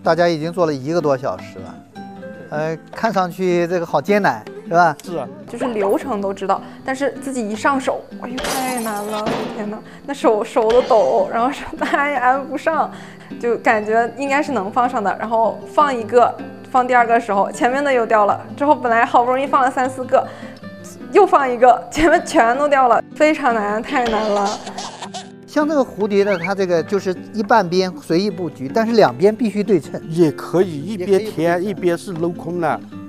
大家已经做了1个多小时了，看上去这个好艰难，是吧？ 是啊， 就是流程都知道，但是自己一上手，哎呦太难了！天哪，那手都抖，然后手按也按不上，就感觉应该是能放上的，然后放一个，放第2个的时候，前面的又掉了，之后本来好不容易放了3、4个，又放一个，前面全都掉了，非常难，太难了。 像这个蝴蝶呢，它这个就是一半边随意布局，但是2边必须对称。 也可以一边填一边是镂空的。